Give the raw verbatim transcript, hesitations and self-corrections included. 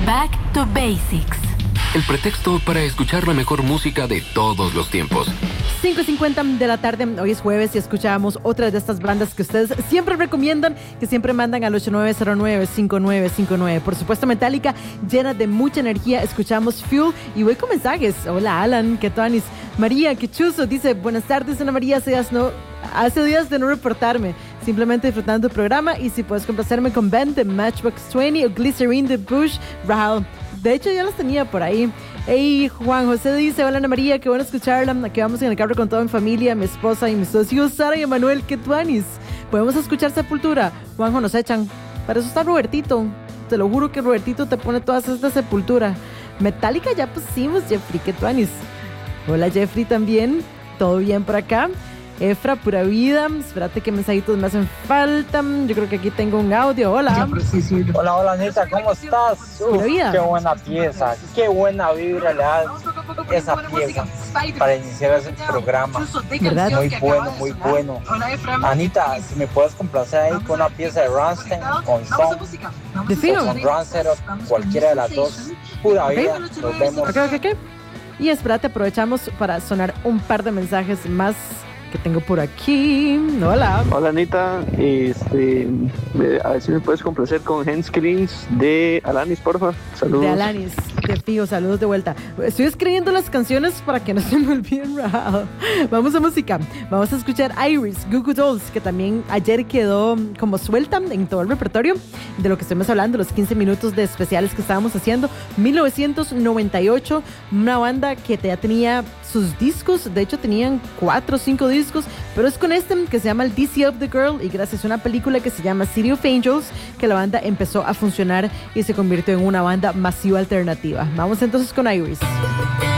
Back to Basics. El pretexto para escuchar la mejor música de todos los tiempos. cinco y cincuenta de la tarde, hoy es jueves y escuchamos otra de estas bandas que ustedes siempre recomiendan, que siempre mandan al ocho nueve cero nueve, cinco nueve cinco nueve. Por supuesto, Metallica, llena de mucha energía. Escuchamos Fuel y voy con mensajes. Hola, Alan, ¿qué tal? María, qué chuzo, dice, buenas tardes, Ana María, hace días, no, hace días de no reportarme. Simplemente disfrutando el programa y si puedes complacerme con Ben de Matchbox veinte o Glycerine de Bush Rahal. De hecho, ya las tenía por ahí. Hey, Juan José dice, hola Ana María, qué bueno escucharla. Aquí vamos en el carro con toda mi familia, mi esposa y mis dos hijos, Sara y Emanuel, qué tuanis. Podemos escuchar Sepultura. Juanjo, nos echan. Para eso está Robertito. Te lo juro que Robertito te pone todas estas Sepultura. Metallica ya pusimos, Jeffrey, qué tuanis. Hola Jeffrey también. ¿Todo bien por acá? Efra, pura vida. Espérate que mensajitos me hacen falta. Yo creo que aquí tengo un audio. Hola. Hola, hola, Anita, ¿cómo estás? Uf, qué buena pieza, qué buena vibra le da esa pieza para iniciar ese programa. ¿Verdad? Muy bueno, muy bueno. Anita, si me puedes complacer ahí con una pieza de Rammstein, con Song, ¿De fijo? o con Rancero, cualquiera de las dos. Pura vida, nos vemos. Ok, ok, ok. Y espérate, aprovechamos para sonar un par de mensajes más que tengo por aquí. Hola. Hola Anita, este, a ver si me puedes complacer con Handscreens de Alanis, porfa. Saludos. De Alanis, de fijo, saludos de vuelta. Estoy escribiendo las canciones para que no se me olviden. Vamos a música. Vamos a escuchar Iris, Goo Goo Dolls, que también ayer quedó como suelta en todo el repertorio de lo que estamos hablando, los quince minutos de especiales que estábamos haciendo. mil novecientos noventa y ocho, una banda que ya tenía sus discos, de hecho tenían cuatro o cinco discos, pero es con este que se llama el D C of the Girl y gracias a una película que se llama City of Angels que la banda empezó a funcionar y se convirtió en una banda masiva alternativa. Vamos entonces con Iris.